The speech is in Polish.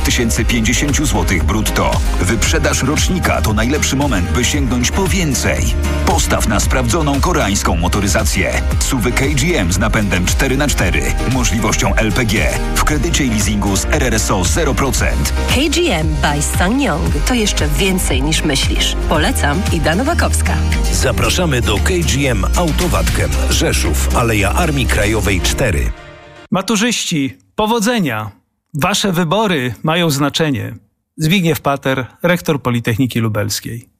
4050 zł brutto. Wyprzedaż rocznika to najlepszy moment, by sięgnąć po więcej. Postaw na sprawdzoną koreańską motoryzację. SUV-y KGM z napędem 4x4, możliwością LPG, w kredycie i leasingu z RRSO 0%. KGM by SsangYong to jeszcze więcej niż myślisz. Polecam, Ida Nowakowska. Zapraszamy do KGM Autowatkem, Rzeszów, Aleja Armii Krajowej 4. Maturzyści, powodzenia! Wasze wybory mają znaczenie. Zbigniew Pater, rektor Politechniki Lubelskiej.